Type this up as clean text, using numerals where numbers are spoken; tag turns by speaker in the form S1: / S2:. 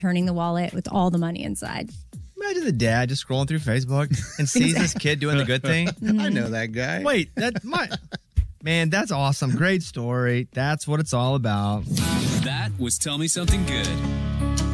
S1: turning the wallet with all the money inside.
S2: Imagine the dad just scrolling through Facebook and sees this kid doing the good thing.
S3: I know that guy.
S2: Wait, man, that's awesome. Great story. That's what it's all about.
S4: That was Tell Me Something Good.